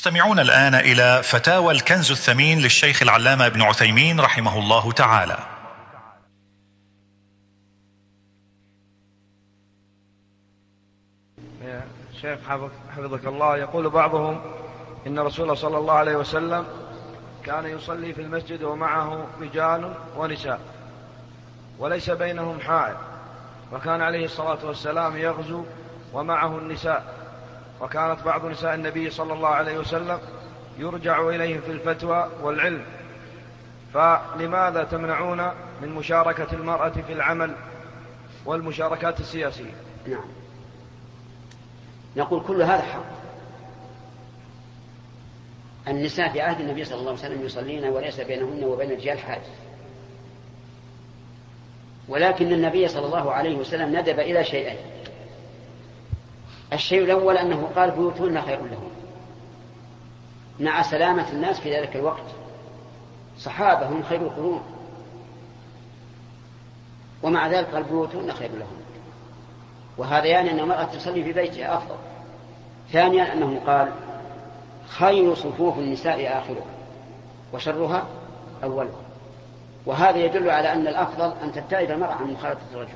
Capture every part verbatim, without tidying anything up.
استمعون الآن إلى فتاوى الكنز الثمين للشيخ العلامة ابن عثيمين رحمه الله تعالى. يا شيخ حفظك الله، يقول بعضهم إن رسول صلى الله عليه وسلم كان يصلي في المسجد ومعه رجال ونساء وليس بينهم حائل، وكان عليه الصلاة والسلام يغزو ومعه النساء، وكانت بعض نساء النبي صلى الله عليه وسلم يرجع إليهم في الفتوى والعلم، فلماذا تمنعون من مشاركة المرأة في العمل والمشاركات السياسية؟ نعم، نقول كل هذا حق. النساء في عهد النبي صلى الله عليه وسلم يصلين وليس بينهن وبين الرجال حاجز، ولكن النبي صلى الله عليه وسلم ندب إلى شيئين. الشيء الأول أنه قال بيوتهن خير لهم مع سلامة الناس في ذلك الوقت، صحابة هم خير القرون، ومع ذلك قال بيوتهن خير لهم، وهذا يعني أن المرأة تصلي في بيتها أفضل. ثانيا أنه قال خير صفوف النساء آخرها وشرها أولها، وهذا يدل على أن الأفضل أن تبتعد المرأة عن مخالطة الرجل.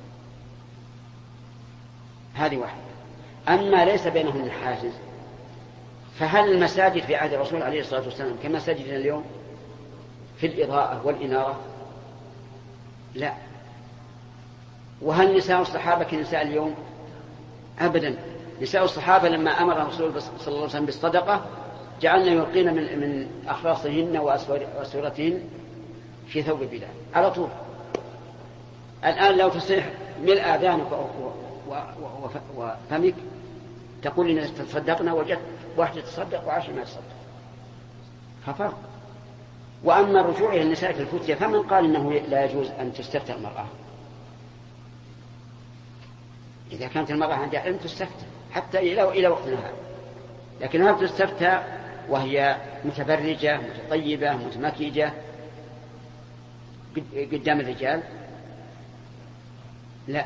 هذه واحدة. أما ليس بينهن حاجز، فهل المساجد في عهد الرسول عليه الصلاة والسلام كمساجدنا اليوم في الإضاءة والإنارة؟ لا. وهل نساء الصحابة كنساء اليوم؟ أبدا. نساء الصحابة لما أمر الرسول صلى الله عليه وسلم بالصدقة جعلنا يلقين من, من أخلاصهن وأسورتهن في ثوب بلال على طول. الآن لو تصيح ملء آذانك وفمك تقول إن تصدقنا، وجدت واحدة تصدق وعشر ما تصدق، ففرق. وأما الرجوع إلى النساء في الفتية فمن قال إنه لا يجوز أن تستفتى المرأة؟ إذا كانت المرأة عندها علم تستفتى حتى إلى إلى وقتنا هذا، لكن هل تستفتى وهي متبرجة متطيبة متمكيجة قدام الرجال؟ لا.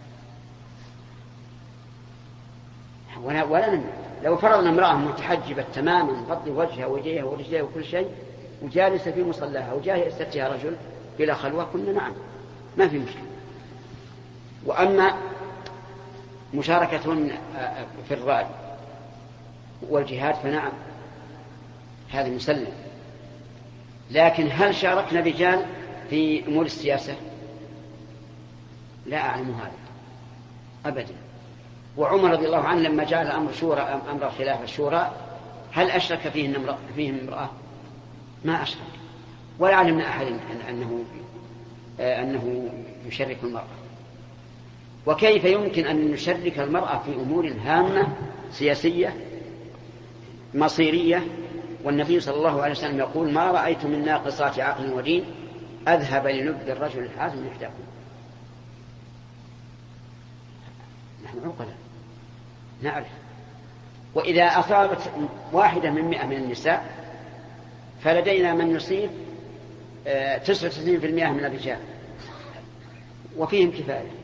ولا ولا نمنع. لو فرضنا امرأة متحجبة تماما بطل وجهها ووجهها ورجلها وكل شيء وجالسة في مصلاها وجاء يستفتيها رجل بلا خلوة قلنا نعم ما في مشكلة. وأما مشاركة في الرأي والجهاد فنعم هذا مسلم، لكن هل شاركنا رجال في أمور السياسة؟ لا أعلم هذا أبدا. وعمر رضي الله عنه لما جاء الأمر شورى أمر الخلافة الشورى هل أشرك فيهم امرأة, فيهم امرأة؟ ما أشرك، ولا علمنا أحد أنه, أنه يشرك المرأة. وكيف يمكن أن نشرك المرأة في أمور هامة سياسية مصيرية والنبي صلى الله عليه وسلم يقول ما رأيت من ناقصات عقل ودين أذهب لنبذ الرجل الحازم من إحداكم. نحن عقلاء نعرف. وإذا أصابت واحدة من مئة من النساء فلدينا من يصيب تسعة وتسعين بالمئة من الرجال وفيهم كفاية.